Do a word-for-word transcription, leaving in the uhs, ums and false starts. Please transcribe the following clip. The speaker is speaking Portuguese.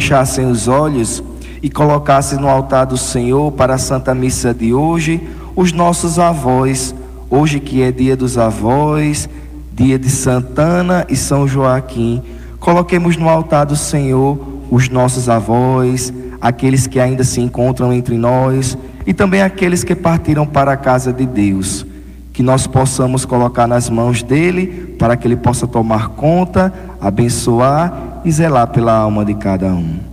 fechassem os olhos e colocassem no altar do Senhor para a Santa Missa de hoje os nossos avós, hoje que é dia dos avós, dia de Santana e São Joaquim. Coloquemos no altar do Senhor os nossos avós, aqueles que ainda se encontram entre nós e também aqueles que partiram para a casa de Deus. Que nós possamos colocar nas mãos dele para que ele possa tomar conta, abençoar e zelar pela alma de cada um.